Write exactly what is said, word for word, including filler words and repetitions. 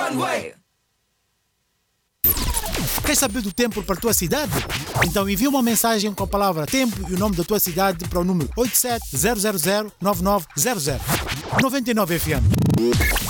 Runway. Queres saber do tempo para a tua cidade? Então envia uma mensagem com a palavra tempo e o nome da tua cidade para o número oito sete zero zero zero nove nove zero zero. noventa e nove F M.